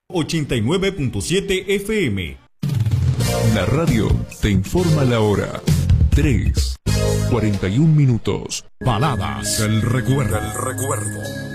89.7 FM. La radio te informa la hora. 3:41. Baladas del recuerdo.